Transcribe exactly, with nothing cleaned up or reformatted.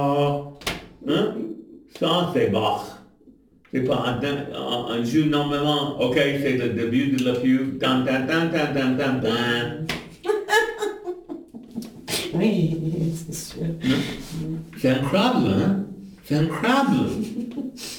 Hein? Ça, c'est Bach. C'est pas un, un, un jeu normalement, ok, c'est le début de la fugue. Tan, tan, tan, tan, tan, tan, tan. Oui, c'est sûr. C'est incroyable, hein? C'est incroyable.